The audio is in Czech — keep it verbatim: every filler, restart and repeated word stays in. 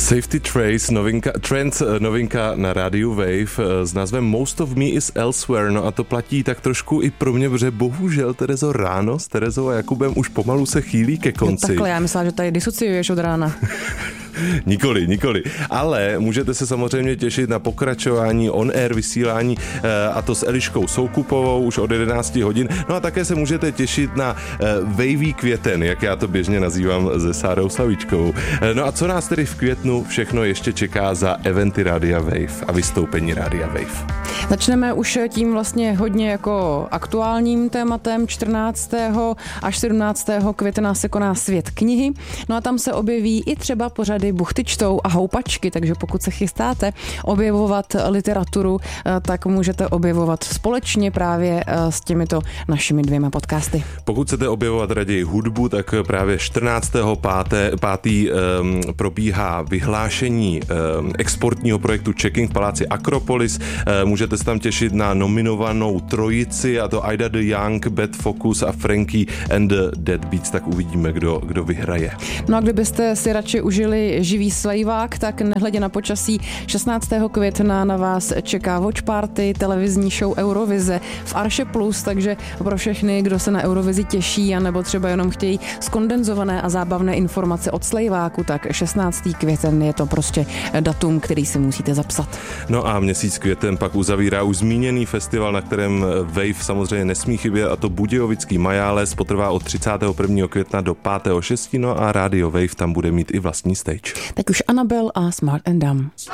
Safety Trace, novinka, Trend, novinka na rádiu Wave s názvem Most of Me is Elsewhere. No a to platí tak trošku i pro mě, protože bohužel, Terezo, ráno s Terezou a Jakubem už pomalu se chýlí ke konci. No takhle, já myslela, že tady disociuješ od rána. Nikoli, nikoli. Ale můžete se samozřejmě těšit na pokračování on-air vysílání, a to s Eliškou Soukupovou už od jedenáct hodin. No a také se můžete těšit na Wavey květen, jak já to běžně nazývám se Sárou Slavíčkovou. No a co nás tedy v květnu všechno ještě čeká za eventy Rádia Wave a vystoupení Rádia Wave? Začneme už tím vlastně hodně jako aktuálním tématem. čtrnáctého až sedmnáctého května se koná Svět knihy. No a tam se objeví i třeba pořady Buchty čtou a Houpačky, takže pokud se chystáte objevovat literaturu, tak můžete objevovat společně právě s těmito našimi dvěma podcasty. Pokud chcete objevovat raději hudbu, tak právě čtrnáctého pátého Um, probíhá vyhlášení um, exportního projektu Checking v paláci Akropolis. Uh, můžete se tam těšit na nominovanou trojici, a to Ida the Young, Bad Focus a Frankie and the Dead Beats, tak uvidíme, kdo, kdo vyhraje. No a kdybyste si radši užili živý slejvák, tak nehledě na počasí šestnáctého května na vás čeká Watch Party, televizní show Eurovize v Arše Plus, takže pro všechny, kdo se na Eurovizi těší, anebo třeba jenom chtějí skondenzované a zábavné informace od slejváku, tak šestnáctého květen je to prostě datum, který si musíte zapsat. No a měsíc květen pak uzavírá už zmíněný festival, na kterém Wave samozřejmě nesmí chybět, a to Budějovický Majáles, potrvá od třicátého prvního května do pátého šestého No a rádio Wave tam bude mít i vlastní stage. Teď už Anabel a Smart and Dumb.